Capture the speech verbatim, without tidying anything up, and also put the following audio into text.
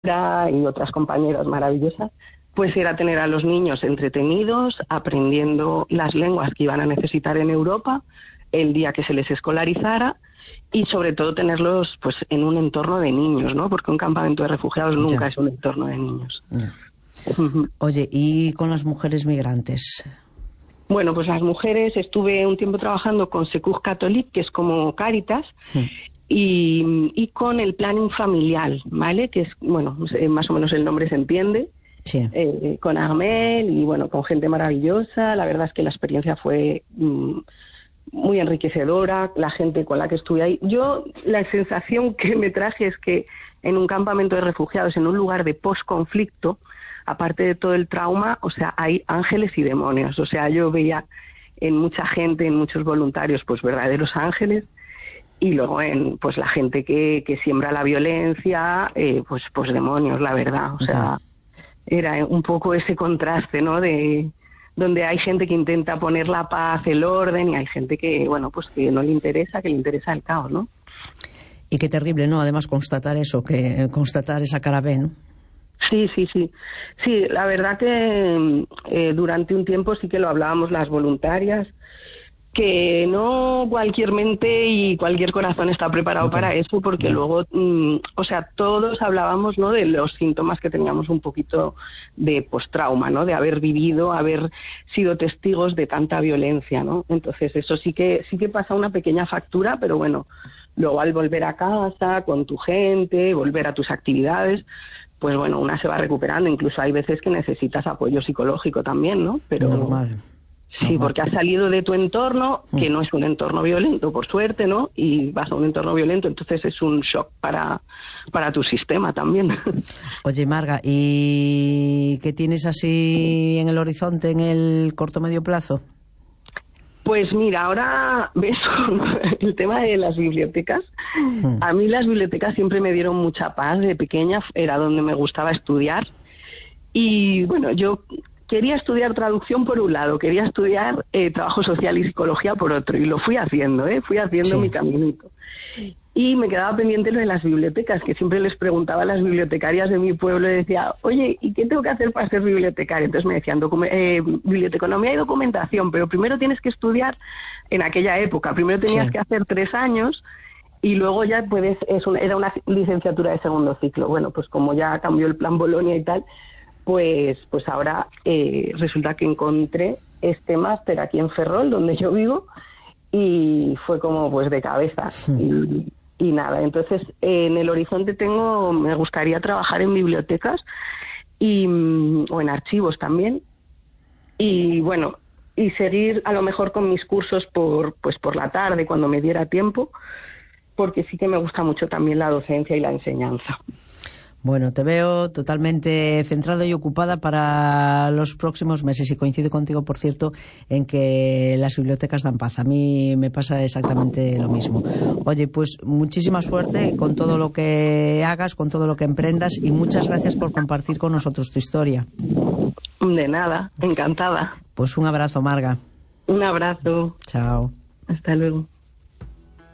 y otras compañeras maravillosas, pues era tener a los niños entretenidos, aprendiendo las lenguas que iban a necesitar en Europa el día que se les escolarizara, y sobre todo tenerlos pues en un entorno de niños, ¿no? Porque un campamento de refugiados nunca ya. es un entorno de niños. Ya. Oye, ¿y con las mujeres migrantes? Bueno, pues las mujeres, estuve un tiempo trabajando con Secours Catholique, que es como Cáritas, sí. y, y con el planning familiar, ¿vale? Que es, bueno, más o menos el nombre se entiende. Sí. Eh, con Armel y, bueno, con gente maravillosa. La verdad es que la experiencia fue mmm, muy enriquecedora, la gente con la que estuve ahí. Yo, la sensación que me traje es que en un campamento de refugiados, en un lugar de post-conflicto, aparte de todo el trauma, o sea, hay ángeles y demonios. O sea, yo veía en mucha gente, en muchos voluntarios, pues verdaderos ángeles, y luego en pues la gente que, que siembra la violencia, eh, pues pues demonios, la verdad. O sea, era un poco ese contraste, ¿no? De donde hay gente que intenta poner la paz, el orden, y hay gente que, bueno, pues que no le interesa, que le interesa el caos, ¿no? Y qué terrible, ¿no? Además, constatar eso, que constatar esa cara B, ¿no? Sí, sí, sí. Sí, la verdad que eh, durante un tiempo sí que lo hablábamos las voluntarias, que no cualquier mente y cualquier corazón está preparado okay. para eso, porque yeah. luego, mm, o sea, todos hablábamos, ¿no?, de los síntomas que teníamos un poquito de postrauma, ¿no?, de haber vivido, haber sido testigos de tanta violencia, ¿no? Entonces eso sí que sí que pasa una pequeña factura, pero bueno, luego al volver a casa, con tu gente, volver a tus actividades, pues bueno, una se va recuperando. Incluso hay veces que necesitas apoyo psicológico también, ¿no? Pero normal. Sí, porque has salido de tu entorno, que no es un entorno violento, por suerte, ¿no? Y vas a un entorno violento, entonces es un shock para, para tu sistema también. Oye, Marga, ¿y qué tienes así en el horizonte en el corto medio plazo? Pues mira, ahora ves el tema de las bibliotecas. Hmm. A mí las bibliotecas siempre me dieron mucha paz. De pequeña era donde me gustaba estudiar. Y bueno, yo quería estudiar traducción por un lado, quería estudiar eh, trabajo social y psicología por otro, y lo fui haciendo, ¿eh? Fui haciendo sí. mi caminito. Y me quedaba pendiente lo de las bibliotecas, que siempre les preguntaba a las bibliotecarias de mi pueblo y decía, oye, ¿y qué tengo que hacer para ser bibliotecaria? Entonces me decían, eh, biblioteconomía y documentación, pero primero tienes que estudiar en aquella época, primero tenías sí. que hacer tres años y luego ya puedes, es una, era una licenciatura de segundo ciclo. Bueno, pues como ya cambió el plan Bolonia y tal, pues pues ahora eh, resulta que encontré este máster aquí en Ferrol, donde yo vivo, y fue como pues de cabeza. Sí. Y, y nada, entonces eh, en el horizonte tengo, me gustaría trabajar en bibliotecas y o en archivos también, y bueno, y seguir a lo mejor con mis cursos por pues por la tarde cuando me diera tiempo, porque sí que me gusta mucho también la docencia y la enseñanza. Bueno, te veo totalmente centrada y ocupada para los próximos meses, y coincido contigo, por cierto, en que las bibliotecas dan paz. A mí me pasa exactamente lo mismo. Oye, pues muchísima suerte con todo lo que hagas, con todo lo que emprendas, y muchas gracias por compartir con nosotros tu historia. De nada, encantada. Pues un abrazo, Marga. Un abrazo. Chao. Hasta luego.